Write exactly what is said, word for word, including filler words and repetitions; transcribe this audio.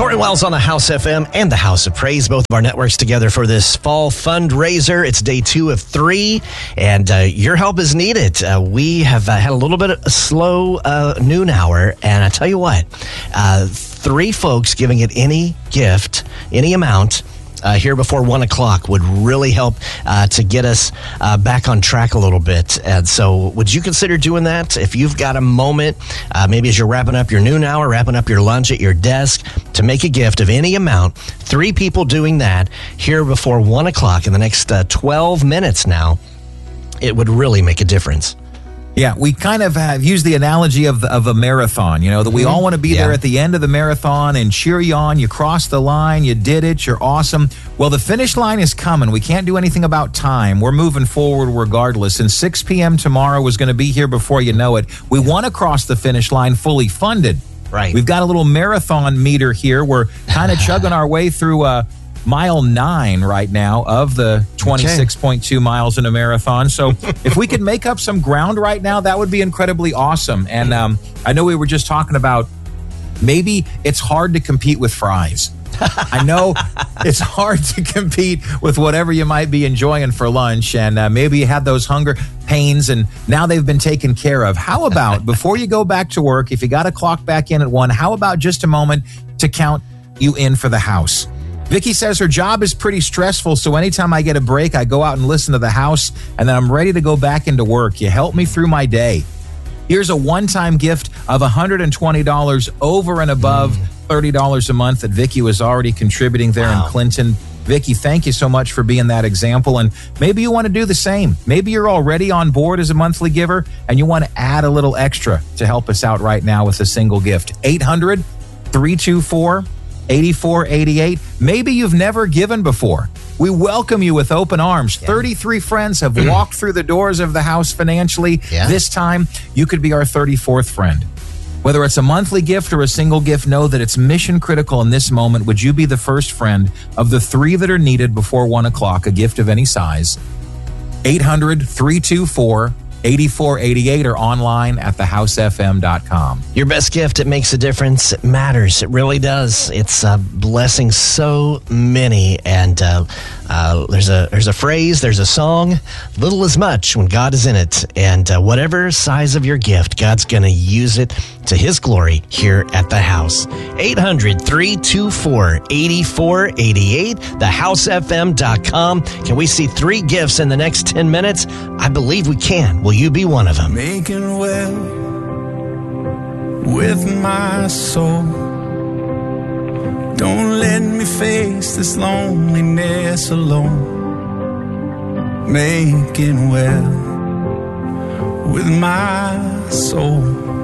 Torrin Wells on the House F M and the House of Praise, both of our networks together for this fall fundraiser. It's day two of three, and uh, your help is needed. Uh, we have uh, had a little bit of a slow uh, noon hour, and I tell you what, uh, three folks giving it any gift, any amount, Uh, here before one o'clock would really help uh, to get us uh, back on track a little bit. And so would you consider doing that? If you've got a moment, uh, maybe as you're wrapping up your noon hour, wrapping up your lunch at your desk, to make a gift of any amount, three people doing that here before one o'clock in the next uh, twelve minutes now, it would really make a difference. Yeah, we kind of have used the analogy of the, of a marathon, you know, that we all want to be yeah. there at the end of the marathon and cheer you on. You crossed the line, you did it, you're awesome. Well, the finish line is coming. We can't do anything about time. We're moving forward regardless. And six p.m. tomorrow is going to be here before you know it. We want to cross the finish line fully funded. Right. We've got a little marathon meter here. We're kind of chugging our way through uh, mile nine right now of the twenty-six point two miles in a marathon. So if we could make up some ground right now, that would be incredibly awesome. And um, I know we were just talking about maybe it's hard to compete with fries. I know it's hard to compete with whatever you might be enjoying for lunch, and uh, maybe you had those hunger pains and now they've been taken care of. How about before you go back to work, if you got to clock back in at one, how about just a moment to count you in for the house? Vicky says her job is pretty stressful, so anytime I get a break, I go out and listen to the house, and then I'm ready to go back into work. You help me through my day. Here's a one-time gift of one hundred twenty dollars over and above mm. thirty dollars a month that Vicky was already contributing there wow. in Clinton. Vicky, thank you so much for being that example, and maybe you want to do the same. Maybe you're already on board as a monthly giver, and you want to add a little extra to help us out right now with a single gift. eight hundred, three two four, eight four eight eight. Maybe you've never given before. We welcome you with open arms. Yeah. thirty-three friends have walked through the doors of the house financially. Yeah. This time, you could be our thirty-fourth friend. Whether it's a monthly gift or a single gift, know that it's mission critical in this moment. Would you be the first friend of the three that are needed before one o'clock, a gift of any size? eight hundred, three two four, eight four eight eight or online at the house f m dot com. Your best gift, it makes a difference. It matters. It really does. It's uh, blessing so many. And uh, uh, there's a there's a phrase, there's a song, little is much when God is in it. And uh, whatever size of your gift, God's going to use it to his glory here at the house. eight hundred, three two four, eight four eight eight, the house f m dot com. Can we see three gifts in the next ten minutes? I believe we can. Will you be one of them? Making well with my soul. Don't let me face this loneliness alone. Making well with my soul.